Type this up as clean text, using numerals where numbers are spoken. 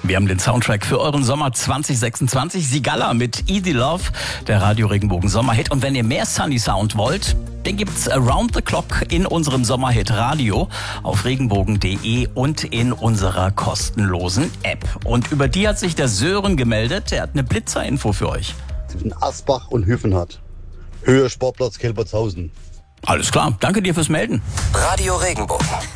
Wir haben den Soundtrack für euren Sommer 2026. Sigala mit Easy Love, der Radio Regenbogen Sommerhit. Und wenn ihr mehr Sunny Sound wollt, den gibt's around the clock in unserem Sommerhit Radio auf regenbogen.de und in unserer kostenlosen App. Und über die hat sich der Sören gemeldet. Er hat eine Blitzerinfo für euch. Zwischen Asbach und Hüffenhardt. Höhe Sportplatz Kelbertshausen. Alles klar, danke dir fürs Melden. Radio Regenbogen.